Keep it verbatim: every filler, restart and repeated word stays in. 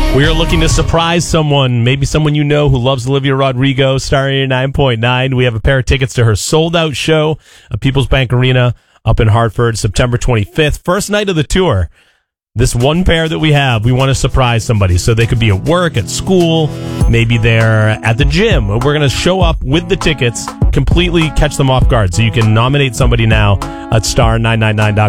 We are looking to surprise someone, maybe someone you know who loves Olivia Rodrigo, Star eighty-nine point nine. We have a pair of tickets to her sold-out show at People's Bank Arena up in Hartford, September twenty-fifth. First night of the tour. This one pair that we have, we want to surprise somebody. So they could be at work, at school, maybe they're at the gym. We're going to show up with the tickets, completely catch them off guard. So you can nominate somebody now at star nine nine nine dot com.